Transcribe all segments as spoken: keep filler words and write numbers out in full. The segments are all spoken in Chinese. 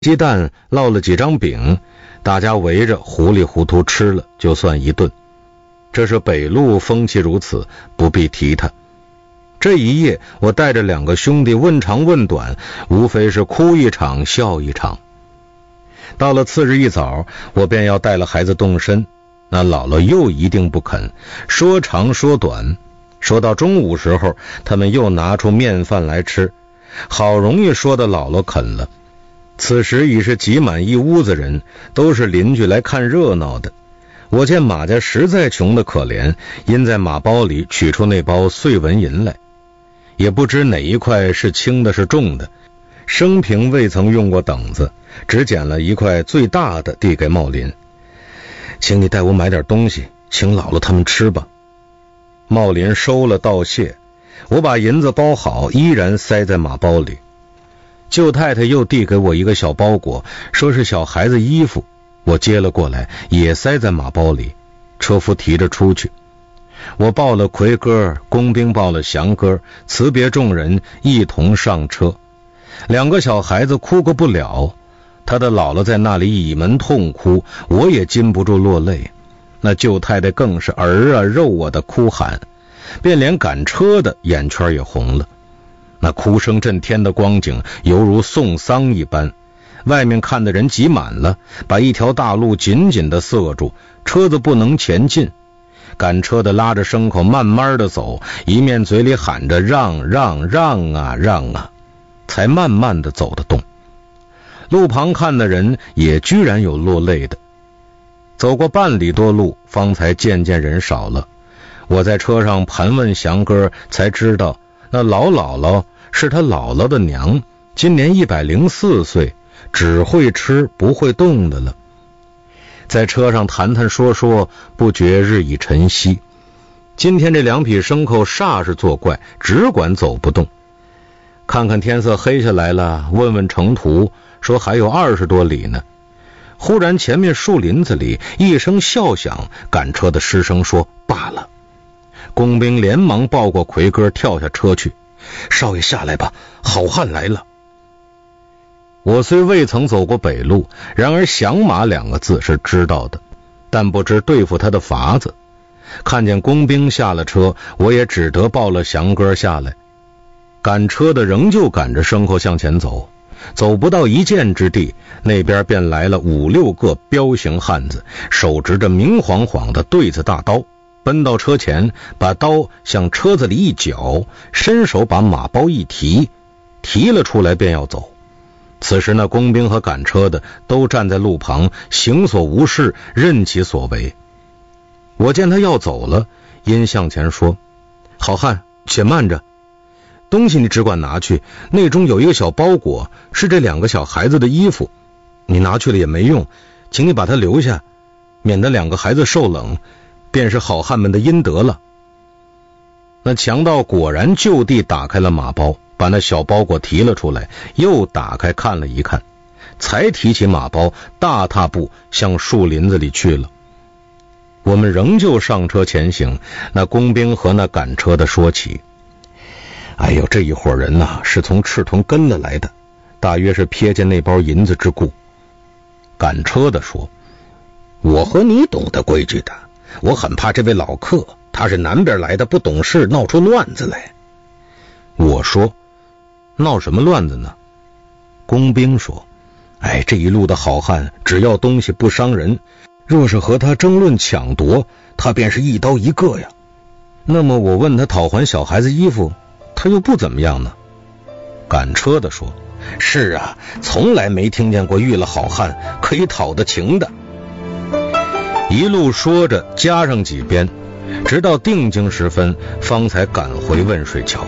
鸡蛋烙了几张饼，大家围着糊里糊涂吃了，就算一顿。这是北路风气如此，不必提它。这一夜我带着两个兄弟问长问短，无非是哭一场笑一场。到了次日一早，我便要带了孩子动身，那姥姥又一定不肯，说长说短。说到中午时候，他们又拿出面饭来吃，好容易说的姥姥肯了。此时已是挤满一屋子人，都是邻居来看热闹的。我见马家实在穷得可怜，因在马包里取出那包碎纹银来，也不知哪一块是轻的是重的，生平未曾用过等子，只捡了一块最大的递给茂林，请你带我买点东西，请姥姥他们吃吧。茂林收了道谢，我把银子包好，依然塞在马包里。舅太太又递给我一个小包裹，说是小孩子衣服，我接了过来，也塞在马包里。车夫提着出去，我报了魁歌，工兵报了祥歌，辞别众人，一同上车。两个小孩子哭个不了，他的姥姥在那里倚门痛哭，我也禁不住落泪。那舅太太更是儿啊肉啊的哭喊，便连赶车的眼圈也红了。那哭声震天的光景，犹如送丧一般。外面看的人挤满了，把一条大路紧紧地塞住，车子不能前进。赶车的拉着牲口慢慢地走，一面嘴里喊着让让让啊让啊，才慢慢地走得动。路旁看的人也居然有落泪的。走过半里多路，方才渐渐人少了。我在车上盘问祥哥，才知道那老姥姥是他姥姥的娘，今年一百零四岁，只会吃不会动的了。在车上谈谈说说，不觉日已晨曦。今天这两匹牲口煞是作怪，只管走不动。看看天色黑下来了，问问程途，说还有二十多里呢。忽然前面树林子里一声笑响，赶车的失声说罢了。工兵连忙抱过魁歌，跳下车去。少爷下来吧，好汉来了。我虽未曾走过北路，然而响马两个字是知道的，但不知对付他的法子。看见工兵下了车，我也只得抱了祥哥下来。赶车的仍旧赶着牲口向前走，走不到一箭之地，那边便来了五六个彪形汉子，手执着明晃晃的对子大刀，奔到车前，把刀向车子里一绞，伸手把马包一提，提了出来便要走。此时那工兵和赶车的都站在路旁，行所无事，任其所为。我见他要走了，因向前说，好汉且慢着，东西你只管拿去，内中有一个小包裹，是这两个小孩子的衣服，你拿去了也没用，请你把它留下，免得两个孩子受冷，便是好汉们的阴德了。那强盗果然就地打开了马包，把那小包裹提了出来，又打开看了一看，才提起马包，大踏步向树林子里去了。我们仍旧上车前行，那工兵和那赶车的说起，哎呦，这一伙人呐、啊，是从赤屯跟了来的，大约是瞥见那包银子之故。赶车的说，我和你懂得规矩的，我很怕这位老客，他是南边来的，不懂事，闹出乱子来。我说，闹什么乱子呢？工兵说，哎，这一路的好汉只要东西不伤人，若是和他争论抢夺，他便是一刀一个呀。那么我问他讨还小孩子衣服，他又不怎么样呢。赶车的说，是啊，从来没听见过遇了好汉可以讨得情的。一路说着加上几鞭，直到定睛时分，方才赶回汶水桥。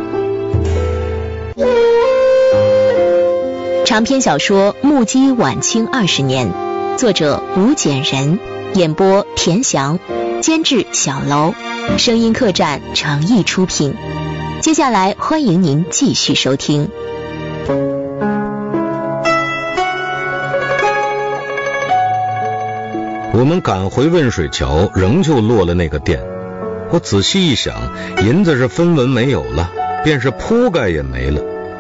长篇小说《目击晚清二十年》，作者吴简人，演播田翔，监制小楼，声音客栈诚意出品。接下来欢迎您继续收听。 我们赶回汶水桥，仍旧落了那个店。我仔细一想，银子是分文没有了，便是铺盖也没了。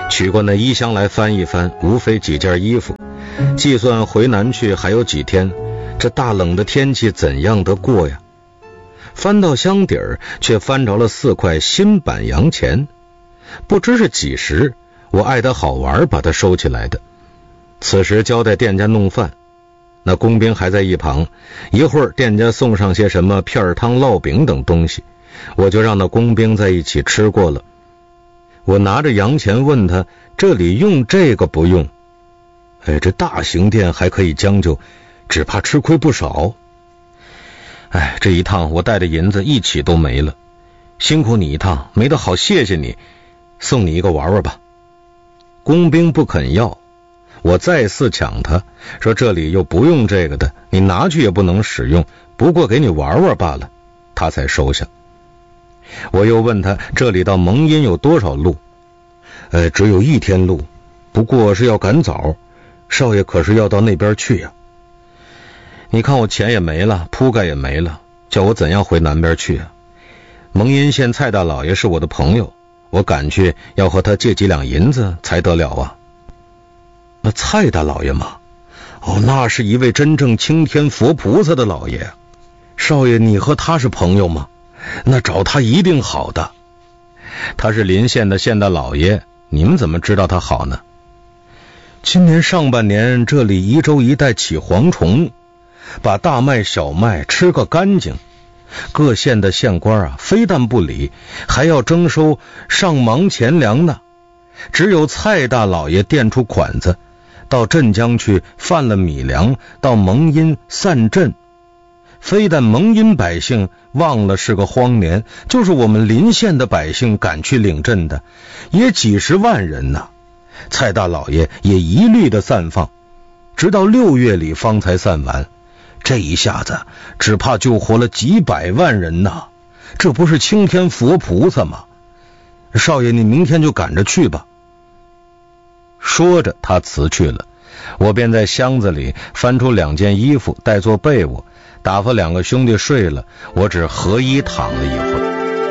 取过那衣箱来翻一翻，无非几件衣服。计算回南去还有几天，这大冷的天气怎样得过呀？翻到箱底儿，却翻着了四块新版洋钱，不知是几时，我爱得好玩，把它收起来的。此时交代店家弄饭，那工兵还在一旁，一会儿店家送上些什么片汤、烙饼等东西，我就让那工兵在一起吃过了。我拿着洋钱问他，这里用这个不用？哎，这大型店还可以将就，只怕吃亏不少。哎，这一趟我带的银子一起都没了，辛苦你一趟，没得好谢谢你，送你一个玩玩吧。工兵不肯要，我再四抢他，说这里又不用这个的，你拿去也不能使用，不过给你玩玩罢了，他才收下。我又问他这里到蒙阴有多少路？呃，只有一天路，不过是要赶早，少爷可是要到那边去呀、啊。你看我钱也没了，铺盖也没了，叫我怎样回南边去啊？蒙阴县蔡大老爷是我的朋友，我赶去要和他借几两银子才得了啊。那蔡大老爷嘛，哦，那是一位真正青天佛菩萨的老爷。少爷，你和他是朋友吗？那找他一定好的。他是临县的县大老爷，你们怎么知道他好呢？今年上半年这里宜州一带起蝗虫，把大麦小麦吃个干净，各县的县官啊，非但不理，还要征收上忙钱粮呢。只有蔡大老爷垫出款子，到镇江去贩了米粮，到蒙阴散赈。非但蒙阴百姓忘了是个荒年，就是我们临县的百姓赶去领赈的，也几十万人呢。蔡大老爷也一律的散放，直到六月里方才散完。这一下子只怕救活了几百万人呐，这不是青天佛菩萨吗？少爷，你明天就赶着去吧。说着他辞去了，我便在箱子里翻出两件衣服带作被窝，打发两个兄弟睡了，我只合衣躺了一会儿。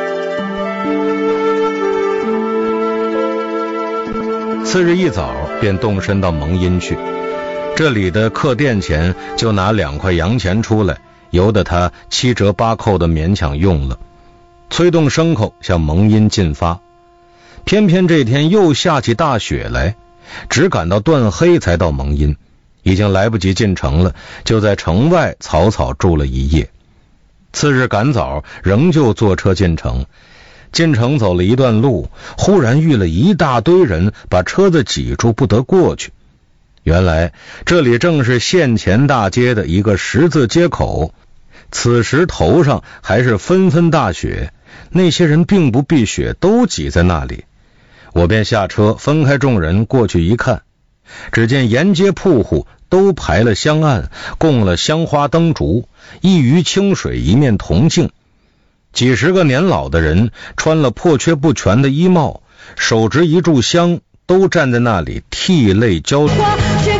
次日一早便动身到蒙阴去，这里的客店钱就拿两块洋钱出来，由得他七折八扣的勉强用了，催动牲口向蒙阴进发。偏偏这天又下起大雪来，只赶到断黑才到蒙阴，已经来不及进城了，就在城外草草住了一夜。次日赶早仍旧坐车进城，进城走了一段路，忽然遇了一大堆人，把车子挤住不得过去。原来这里正是县前大街的一个十字街口，此时头上还是纷纷大雪，那些人并不避雪，都挤在那里。我便下车分开众人过去一看，只见沿街铺户都排了香案，供了香花灯烛，一鱼清水一面铜镜。几十个年老的人穿了破缺不全的衣帽，手执一炷香，都站在那里涕泪交加。